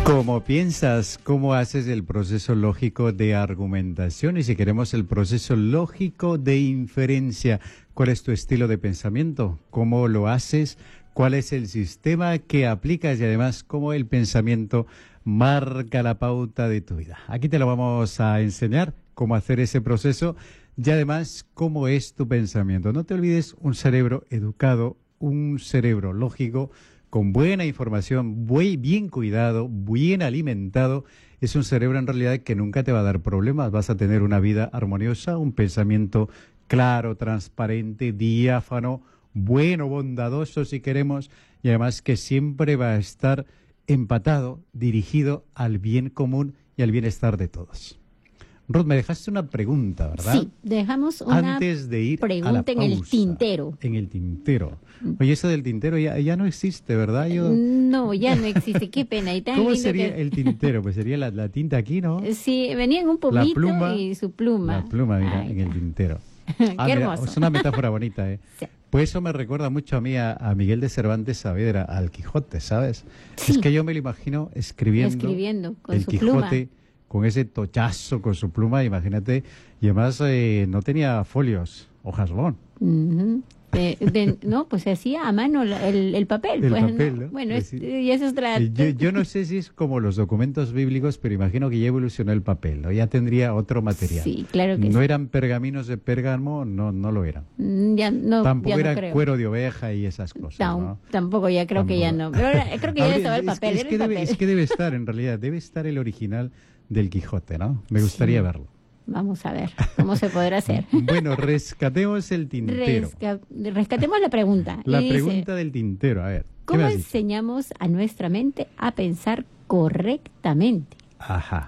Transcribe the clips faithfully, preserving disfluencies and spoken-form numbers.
¿Cómo piensas? ¿Cómo haces el proceso lógico de argumentación? Y si queremos el proceso lógico de inferencia, ¿cuál es tu estilo de pensamiento? ¿Cómo lo haces? ¿Cuál es el sistema que aplicas? Y además, ¿cómo el pensamiento marca la pauta de tu vida? Aquí te lo vamos a enseñar, cómo hacer ese proceso y además, cómo es tu pensamiento. No te olvides, un cerebro educado, un cerebro lógico, con buena información, muy bien cuidado, bien alimentado, es un cerebro en realidad que nunca te va a dar problemas. Vas a tener una vida armoniosa, un pensamiento claro, transparente, diáfano, bueno, bondadoso si queremos, y además que siempre va a estar empatado, dirigido al bien común y al bienestar de todos. Ruth, me dejaste una pregunta, ¿verdad? Sí, dejamos una Antes de ir pregunta a la pausa, en el tintero. En el tintero. Oye, eso del tintero ya, ya no existe, ¿verdad? Yo... No, ya no existe, qué pena. Y tan ¿Cómo lindo sería que... el tintero? Pues sería la, la tinta aquí, ¿no? Sí, venía en un pomito pluma, y su pluma. La pluma, mira, Ay, en el tintero. qué Ah, mira, hermoso. es una metáfora bonita, ¿eh? Sí. Pues eso me recuerda mucho a mí, a, a Miguel de Cervantes Saavedra, al Quijote, ¿sabes? Sí. Es que yo me lo imagino escribiendo, Escribiendo con el su Quijote, pluma. con ese tochazo, con su pluma, imagínate. Y además eh, no tenía folios, hojas bon. Ujú. De- de- no, pues se hacía a mano la- el, el papel. El pues, papel, ¿no? ¿no? Bueno, Pues es, sí. y eso es otra... Eh, Yo, yo no sé si es como los documentos bíblicos, pero imagino que ya evolucionó el papel, ¿no? Ya tendría otro material. Sí, claro que No sí. eran pergaminos de Pérgamo, no, no lo eran. Mm, Ya no, Tampoco ya no era creo. cuero de oveja y esas cosas, Tam- ¿no? Tampoco, ya creo que ya Tampoco. no. Pero ahora creo que ya Habría- estaba el es que- papel. es era que el debe, papel. es que debe estar, en realidad, debe estar el original del Quijote, ¿no? Me gustaría Sí. verlo. Vamos a ver cómo se podrá hacer. Bueno, rescatemos el tintero. Resca- rescatemos la pregunta. La Y dice, pregunta del tintero, a ver. ¿qué me ¿cómo has dicho? enseñamos a nuestra mente a pensar correctamente? Ajá.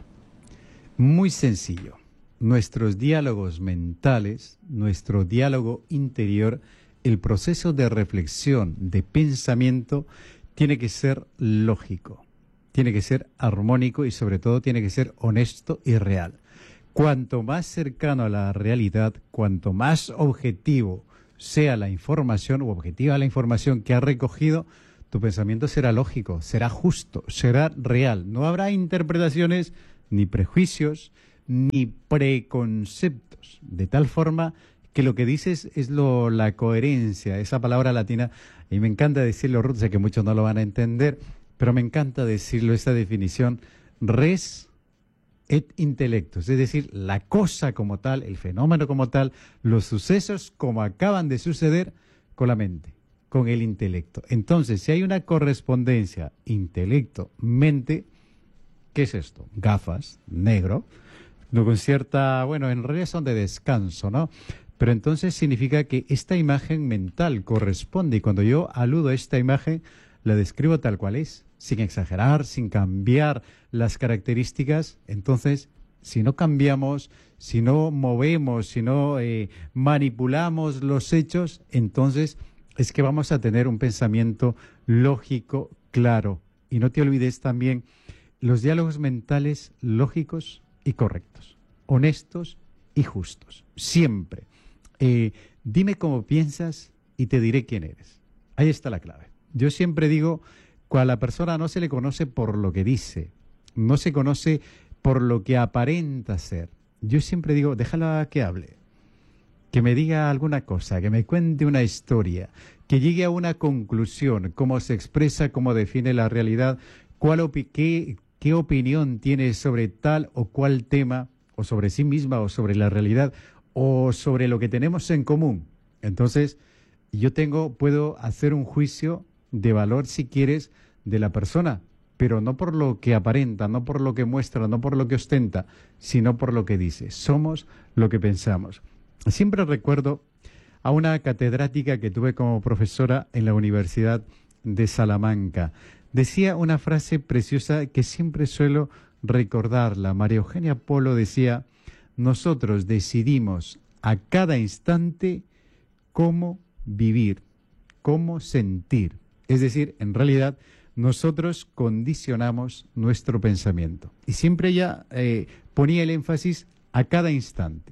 Muy sencillo. Nuestros diálogos mentales, nuestro diálogo interior, el proceso de reflexión, de pensamiento, tiene que ser lógico, tiene que ser armónico y sobre todo tiene que ser honesto y real. Cuanto más cercano a la realidad, cuanto más objetivo sea la información o objetiva la información que has recogido, tu pensamiento será lógico, será justo, será real. No habrá interpretaciones, ni prejuicios, ni preconceptos, de tal forma que lo que dices es lo, la coherencia, esa palabra latina, y me encanta decirlo, Ruth, sé que muchos no lo van a entender, pero me encanta decirlo, esa definición, res et intellectus, es decir, la cosa como tal, el fenómeno como tal, los sucesos como acaban de suceder con la mente, con el intelecto. Entonces, si hay una correspondencia intelecto-mente, ¿qué es esto? Gafas, negro, no con cierta, bueno, en realidad son de descanso, ¿no? Pero entonces significa que esta imagen mental corresponde y cuando yo aludo a esta imagen, la describo tal cual es, sin exagerar, sin cambiar las características. Entonces, si no cambiamos, si no movemos, si no eh, manipulamos los hechos, entonces es que vamos a tener un pensamiento lógico, claro. Y no te olvides también los diálogos mentales lógicos y correctos, honestos y justos, siempre. Eh, dime cómo piensas y te diré quién eres. Ahí está la clave. Yo siempre digo, a la persona no se le conoce por lo que dice, no se conoce por lo que aparenta ser. Yo siempre digo, déjala que hable, que me diga alguna cosa, que me cuente una historia, que llegue a una conclusión, cómo se expresa, cómo define la realidad, cuál opi- qué, qué opinión tiene sobre tal o cual tema, o sobre sí misma, o sobre la realidad, o sobre lo que tenemos en común. Entonces, yo tengo, puedo hacer un juicio de valor, si quieres, de la persona, pero no por lo que aparenta, no por lo que muestra, no por lo que ostenta, sino por lo que dice. Somos lo que pensamos. Siempre recuerdo a una catedrática que tuve como profesora en la Universidad de Salamanca. Decía una frase preciosa que siempre suelo recordarla. María Eugenia Polo decía, nosotros decidimos a cada instante cómo vivir, cómo sentir. Es decir, en realidad, nosotros condicionamos nuestro pensamiento. Y siempre ella eh, ponía el énfasis a cada instante.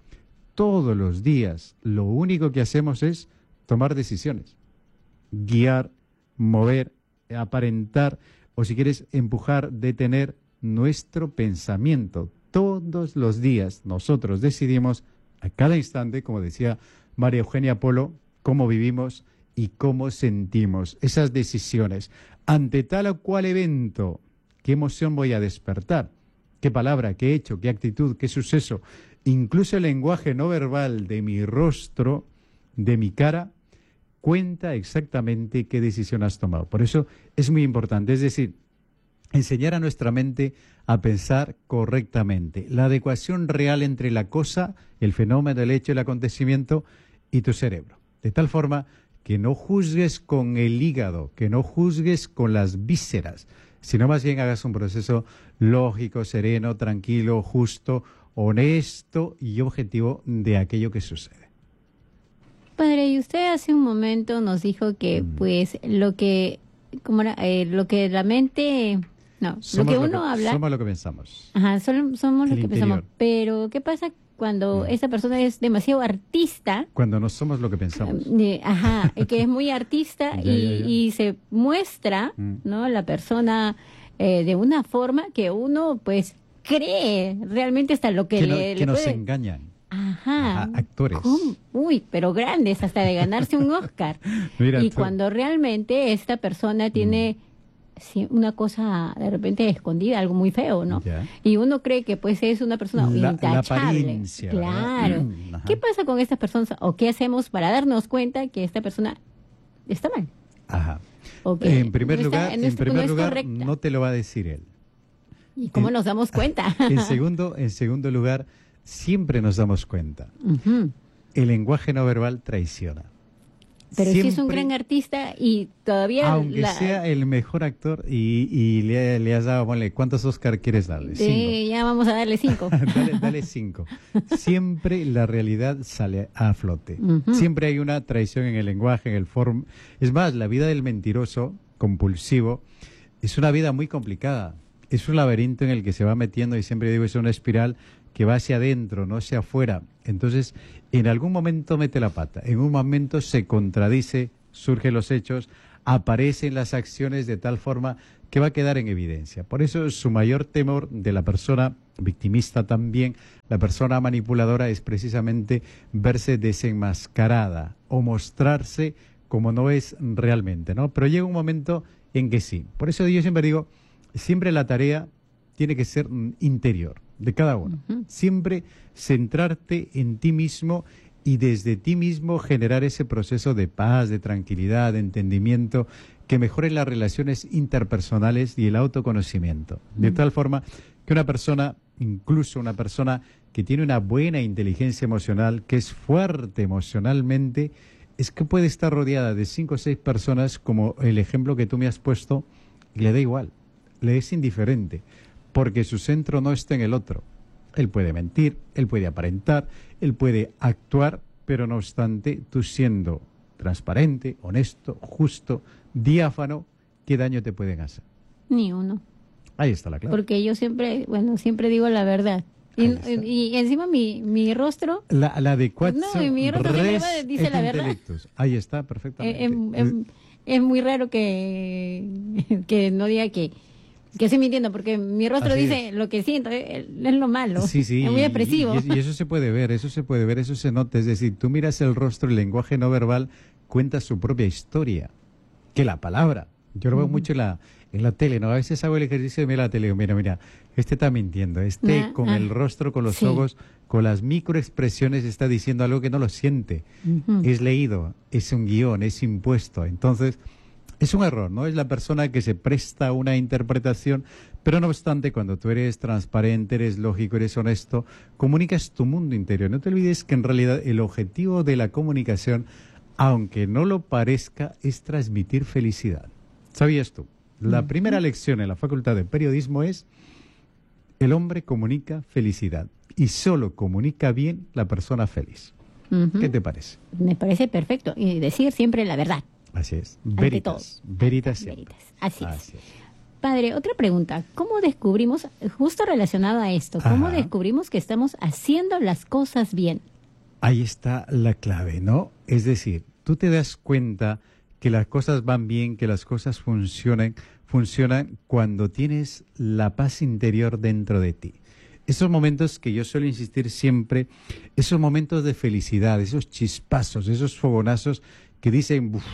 Todos los días lo único que hacemos es tomar decisiones, guiar, mover, aparentar o si quieres empujar, detener nuestro pensamiento. Todos los días nosotros decidimos a cada instante, como decía María Eugenia Polo, cómo vivimos y cómo sentimos esas decisiones. Ante tal o cual evento, ¿qué emoción voy a despertar? ¿Qué palabra, qué hecho, qué actitud, qué suceso? Incluso el lenguaje no verbal de mi rostro, de mi cara, cuenta exactamente qué decisión has tomado. Por eso es muy importante, es decir, enseñar a nuestra mente a pensar correctamente. La adecuación real entre la cosa, el fenómeno, el hecho, el acontecimiento y tu cerebro. De tal forma que no juzgues con el hígado, que no juzgues con las vísceras, sino más bien hagas un proceso lógico, sereno, tranquilo, justo, honesto y objetivo de aquello que sucede. Padre, y usted hace un momento nos dijo que Mm. pues lo que, ¿cómo era? Eh, lo que la mente, no, Somos lo que uno habla, Somos lo que pensamos. ajá, solo somos lo El que pensamos. interior. Pero ¿qué pasa cuando Mm. esa persona es demasiado artista? Cuando no somos lo que pensamos. Eh, Ajá, que es muy artista Ya, y, ya, ya. y se muestra, Mm. ¿no? La persona eh, de una forma que uno pues cree realmente hasta lo que, Que, no- le, que le nos puede... engañan. Ajá, Ajá, actores. ¿Cómo? Uy, pero grandes, hasta de ganarse un Oscar. Mira Y tú. cuando realmente esta persona tiene sí, una cosa de repente escondida, algo muy feo, ¿no? Ya. Y uno cree que pues es una persona La- la intachable. apariencia, ¿verdad? Claro. Ajá. ¿Qué pasa con estas personas o qué hacemos para darnos cuenta que esta persona está mal? Ajá. O que En primer no está- lugar, no en es- primer no es lugar correcta. no te lo va a decir él. ¿Y cómo en- nos damos cuenta? En segundo, en segundo lugar, siempre nos damos cuenta. Ujú. El lenguaje no verbal traiciona. Pero si es un Siempre, gran artista y todavía... aunque la- sea el mejor actor y, y le, le has dado, ponle, ¿cuántos Oscar quieres darle? Cinco. Sí, ya vamos a darle cinco. dale, dale cinco. Siempre la realidad sale a flote. Ujú. Siempre hay una traición en el lenguaje, en el form. Es más, la vida del mentiroso compulsivo es una vida muy complicada. Es un laberinto en el que se va metiendo y siempre digo es una espiral que va hacia adentro, no hacia afuera. Entonces, en algún momento mete la pata, en un momento se contradice, surgen los hechos, aparecen las acciones de tal forma que va a quedar en evidencia. Por eso su mayor temor de la persona victimista también, la persona manipuladora, es precisamente verse desenmascarada o mostrarse como no es realmente, ¿no? Pero llega un momento en que sí. Por eso yo siempre digo, siempre la tarea tiene que ser mm, interior de cada uno. Ujú. Siempre centrarte en ti mismo y desde ti mismo generar ese proceso de paz, de tranquilidad, de entendimiento, que mejore las relaciones interpersonales y el autoconocimiento. De tal forma que una persona, incluso una persona que tiene una buena inteligencia emocional, que es fuerte emocionalmente, es que puede estar rodeada de cinco o seis personas, como el ejemplo que tú me has puesto, y le da igual, le es indiferente, porque su centro no está en el otro. Él puede mentir, él puede aparentar, él puede actuar, pero no obstante, tú siendo transparente, honesto, justo, diáfano, ¿qué daño te pueden hacer? Ni uno. Ahí está la clave. Porque yo siempre, bueno, siempre digo la verdad. Y, Ahí está. y encima mi, mi rostro La, la adecuación No, y mi rostro siempre res va- dice et la verdad. intellectus. Ahí está, eh, perfectamente. es, es- es muy raro que, que no diga que, que estoy mintiendo, porque mi rostro Así dice lo que siento, es, es lo malo. Sí, sí. Es muy y- expresivo. Y, y eso se puede ver, eso se puede ver, eso se nota. Es decir, tú miras el rostro, el lenguaje no verbal cuenta su propia historia, que la palabra. Yo lo veo mucho en la, en la tele, ¿no? A veces hago el ejercicio de mirar la tele y digo, mira, mira, este está mintiendo, este Ah, con ah. el rostro, con los Sí. ojos, con las microexpresiones está diciendo algo que no lo siente. Ujú. Es leído, es un guión, es impuesto. Entonces, es un error, ¿no? Es la persona que se presta a una interpretación, pero no obstante, cuando tú eres transparente, eres lógico, eres honesto, comunicas tu mundo interior. No te olvides que en realidad el objetivo de la comunicación, aunque no lo parezca, es transmitir felicidad. ¿Sabías tú? La primera lección en la Facultad de Periodismo es: el hombre comunica felicidad y solo comunica bien la persona feliz. Ujú. ¿Qué te parece? Me parece perfecto. Y decir siempre la verdad. Así es. Ante Veritas. todo. Veritas siempre. Veritas. Así es. Así es. Padre, otra pregunta. ¿Cómo descubrimos, justo relacionado a esto, cómo Ajá. descubrimos que estamos haciendo las cosas bien? Ahí está la clave, ¿no? Es decir, tú te das cuenta que las cosas van bien, que las cosas funcionan, funcionan cuando tienes la paz interior dentro de ti. Esos momentos que yo suelo insistir siempre, esos momentos de felicidad, esos chispazos, esos fogonazos que dicen, uff,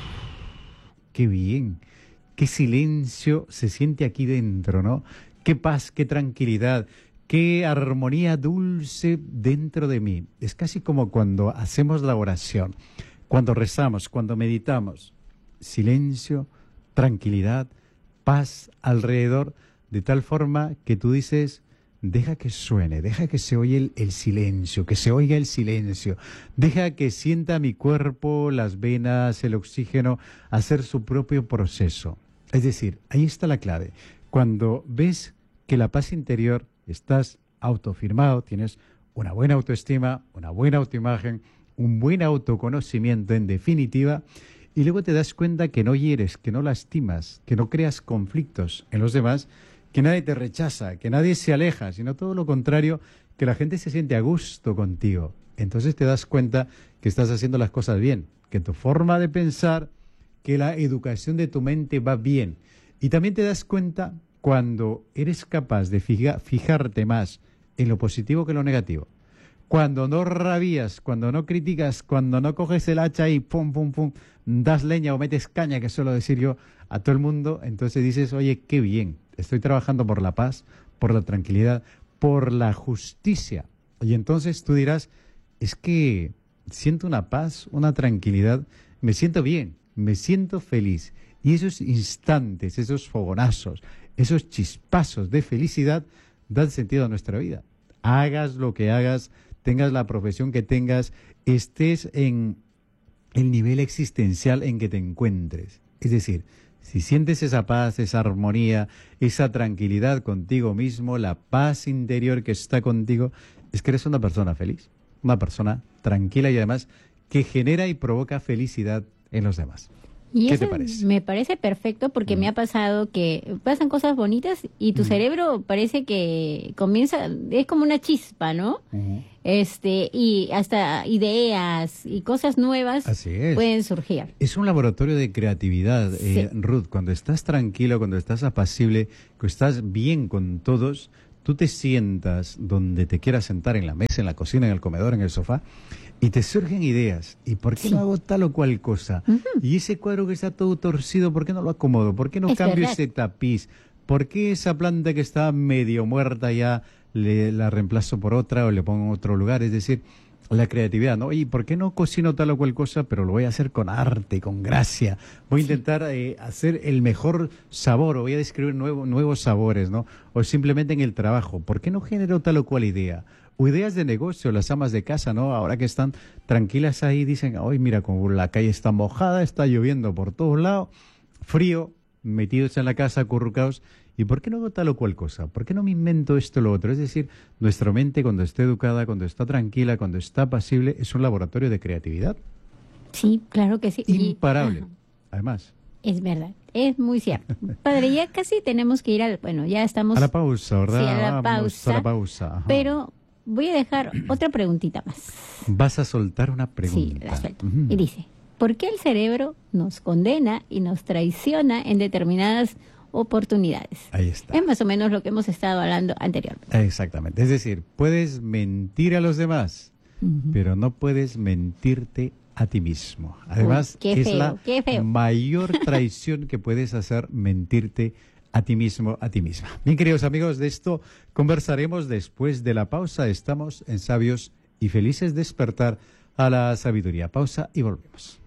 qué bien, qué silencio se siente aquí dentro, ¿no? Qué paz, qué tranquilidad, qué armonía dulce dentro de mí. Es casi como cuando hacemos la oración, cuando rezamos, cuando meditamos. Silencio, tranquilidad, paz alrededor, de tal forma que tú dices, deja que suene, deja que se oye el, el silencio, que se oiga el silencio, deja que sienta mi cuerpo, las venas, el oxígeno, hacer su propio proceso. Es decir, ahí está la clave. Cuando ves que la paz interior, estás autoafirmado, tienes una buena autoestima, una buena autoimagen, un buen autoconocimiento en definitiva, y luego te das cuenta que no hieres, que no lastimas, que no creas conflictos en los demás, que nadie te rechaza, que nadie se aleja, sino todo lo contrario, que la gente se siente a gusto contigo. Entonces te das cuenta que estás haciendo las cosas bien, que tu forma de pensar, que la educación de tu mente va bien. Y también te das cuenta cuando eres capaz de fija, fijarte más en lo positivo que en lo negativo. Cuando no rabías, cuando no criticas, cuando no coges el hacha y pum, pum, pum, das leña o metes caña, que suelo decir yo a todo el mundo, entonces dices, oye, qué bien, estoy trabajando por la paz, por la tranquilidad, por la justicia. Y entonces tú dirás, es que siento una paz, una tranquilidad, me siento bien, me siento feliz. Y esos instantes, esos fogonazos, esos chispazos de felicidad dan sentido a nuestra vida. Hagas lo que hagas, tengas la profesión que tengas, estés en el nivel existencial en que te encuentres. Es decir, si sientes esa paz, esa armonía, esa tranquilidad contigo mismo, la paz interior que está contigo, es que eres una persona feliz, una persona tranquila y además que genera y provoca felicidad en los demás. Y ¿Qué eso te parece? me parece perfecto porque mm. me ha pasado que pasan cosas bonitas y tu mm. cerebro parece que comienza, es como una chispa, ¿no? Uh-huh. Este, y hasta ideas y cosas nuevas Así es. pueden surgir. Es un laboratorio de creatividad, sí. eh, Ruth. Cuando estás tranquilo, cuando estás apacible, cuando estás bien con todos, tú te sientas donde te quieras sentar, en la mesa, en la cocina, en el comedor, en el sofá, y te surgen ideas. ¿Y por qué sí. no hago tal o cual cosa? Uh-huh. Y ese cuadro que está todo torcido, ¿por qué no lo acomodo? ¿Por qué no es cambio verdad. ese tapiz? ¿Por qué esa planta que está medio muerta ya le, la reemplazo por otra o le pongo en otro lugar? Es decir, la creatividad, ¿no? Oye, ¿por qué no cocino tal o cual cosa, pero lo voy a hacer con arte, con gracia? Voy a intentar eh, hacer el mejor sabor, o voy a describir nuevo, nuevos sabores, ¿no? O simplemente en el trabajo. ¿Por qué no genero tal o cual idea? O ideas de negocio, las amas de casa, ¿no? Ahora que están tranquilas ahí, dicen, hoy mira, como la calle está mojada, está lloviendo por todos lados, frío, metidos en la casa, acurrucados, ¿y por qué no hago tal o cual cosa? ¿Por qué no me invento esto o lo otro? Es decir, nuestra mente cuando está educada, cuando está tranquila, cuando está apacible, es un laboratorio de creatividad. Sí, claro que sí. Imparable, y, además. Es verdad, es muy cierto. Padre, ya casi tenemos que ir al, bueno, ya estamos... A la pausa, ¿verdad? Sí, a la Vamos pausa. a la pausa. Ajá. Pero voy a dejar otra preguntita más. Vas a soltar una pregunta. Sí, la suelto. Uh-huh. Y dice, ¿por qué el cerebro nos condena y nos traiciona en determinadas oportunidades? Ahí está. Es más o menos lo que hemos estado hablando anteriormente. Exactamente. Es decir, puedes mentir a los demás, uh-huh. pero no puedes mentirte a ti mismo. Además, Uy, es feo, la mayor traición que puedes hacer, mentirte a ti mismo, a ti misma. Bien, queridos amigos, de esto conversaremos después de la pausa. Estamos en Sabios y Felices Despertar a la Sabiduría. Pausa y volvemos.